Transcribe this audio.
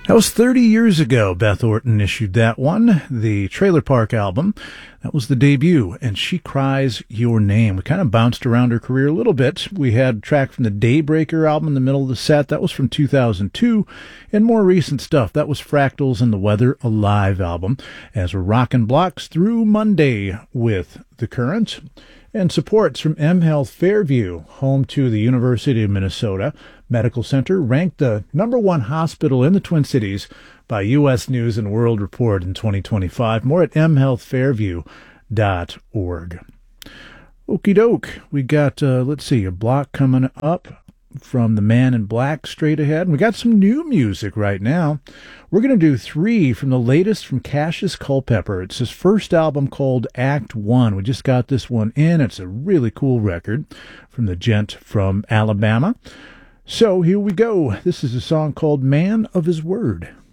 That was 30 years ago. Beth Orton issued that one, the Trailer Park album. That was the debut, and She Cries Your Name. We kind of bounced around her career a little bit. We had a track from the Daybreaker album in the middle of the set. That was from 2002. And more recent stuff, that was Fractals and the Weather Alive album. As we're rocking blocks through Monday with The Current. And supports from mHealth Fairview, home to the University of Minnesota Medical Center, ranked the #1 hospital in the Twin Cities by U.S. News and World Report in 2025. More at mhealthfairview.org. Okie doke. We got, a block coming up from the Man in Black straight ahead. And we got some new music right now. We're going to do 3 from the latest from Cassius Culpepper. It's his first album called Act 1. We just got this one in. It's a really cool record from the gent from Alabama. So here we go. This is a song called Man of His Word.